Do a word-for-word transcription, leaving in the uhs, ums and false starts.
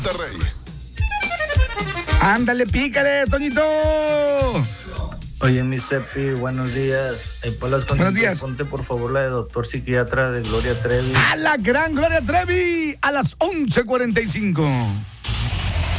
Monterrey. Ándale, pícale, Toñito. Oye, mi Cepi, buenos días. Eh, Palas, buenos días. Ponte por favor la de Doctor Psiquiatra de Gloria Trevi. A la gran Gloria Trevi, a las once cuarenta y cinco.